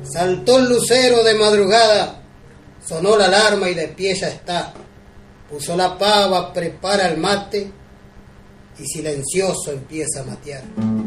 Saltó el lucero de madrugada, sonó la alarma y de pie ya está. Puso la pava, prepara el mate y silencioso empieza a matear.